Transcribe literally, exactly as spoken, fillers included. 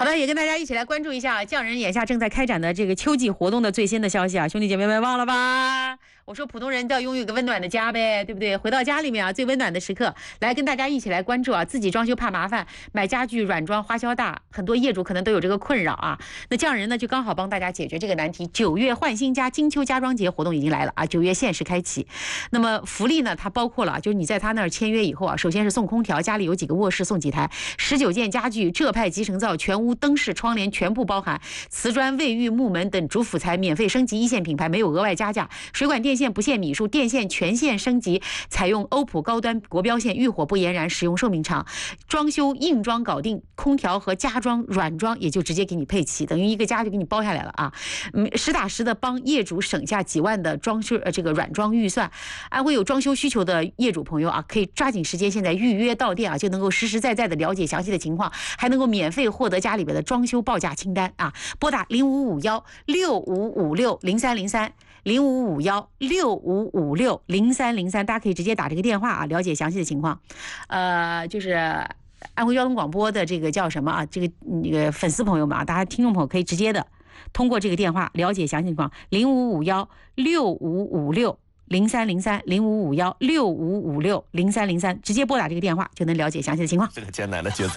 好的，也跟大家一起来关注一下匠人眼下正在开展的这个秋季活动的最新的消息啊，兄弟姐妹们忘了吧？我说普通人都要拥有一个温暖的家呗，对不对？回到家里面啊，最温暖的时刻，来跟大家一起来关注啊。自己装修怕麻烦，买家具软装花销大，很多业主可能都有这个困扰啊。那匠人呢，就刚好帮大家解决这个难题。九月换新家金秋家装节活动已经来了啊，九月限时开启。那么福利呢，它包括了，就是你在他那儿签约以后啊，首先是送空调，家里有几个卧室送几台，十九件家具，浙派集成灶，全屋灯饰窗帘全部包含，瓷砖、卫浴、木门等主辅材免费升级，一线品牌没有额外加价，水管电线不限米数，电线全线升级，采用欧普高端国标线，遇火不延燃，使用寿命长。装修硬装搞定，空调和家装软装也就直接给你配齐，等于一个家就给你包下来了啊！嗯，实打实的帮业主省下几万的装修呃这个软装预算。安徽有装修需求的业主朋友啊，可以抓紧时间现在预约到店啊，就能够实实在在的了解详细的情况，还能够免费获得家里边的装修报价清单啊！拨打零五五幺六五五六零三零三。零五五幺六五五六零三零三，大家可以直接打这个电话啊，了解详细的情况。呃，就是安徽交通广播的这个叫什么啊？这个那个粉丝朋友们啊，大家听众朋友可以直接的通过这个电话了解详细情况。零五五幺六五五六零三零三，零五五幺六五五六零三零三，直接拨打这个电话就能了解详细的情况。 这个艰难的抉择。